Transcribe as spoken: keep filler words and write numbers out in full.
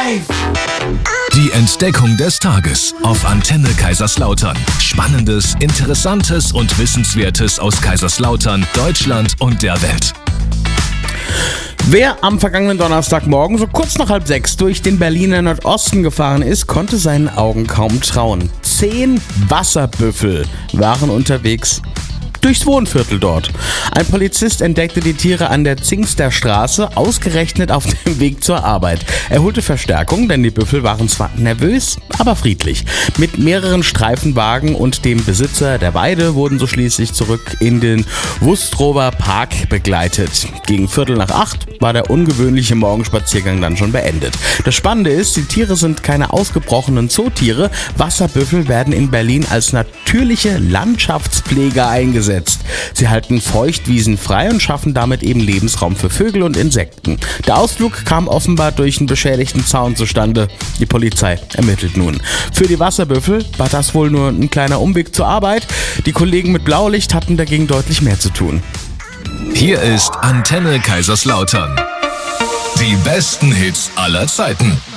Die Entdeckung des Tages auf Antenne Kaiserslautern. Spannendes, Interessantes und Wissenswertes aus Kaiserslautern, Deutschland und der Welt. Wer am vergangenen Donnerstagmorgen so kurz nach halb sechs durch den Berliner Nordosten gefahren ist, konnte seinen Augen kaum trauen. Zehn Wasserbüffel waren unterwegs durchs Wohnviertel dort. Ein Polizist entdeckte die Tiere an der Zingsterstraße, ausgerechnet auf dem Weg zur Arbeit. Er holte Verstärkung, denn die Büffel waren zwar nervös, aber friedlich. Mit mehreren Streifenwagen und dem Besitzer der Weide wurden so schließlich zurück in den Wustrower Park begleitet. Gegen Viertel nach acht war der ungewöhnliche Morgenspaziergang dann schon beendet. Das Spannende ist, die Tiere sind keine ausgebrochenen Zootiere. Wasserbüffel werden in Berlin als natürliche Landschaftspfleger eingesetzt. Sie halten Feuchtwiesen frei und schaffen damit eben Lebensraum für Vögel und Insekten. Der Ausflug kam offenbar durch einen beschädigten Zaun zustande. Die Polizei ermittelt nun. Für die Wasserbüffel war das wohl nur ein kleiner Umweg zur Arbeit. Die Kollegen mit Blaulicht hatten dagegen deutlich mehr zu tun. Hier ist Antenne Kaiserslautern. Die besten Hits aller Zeiten.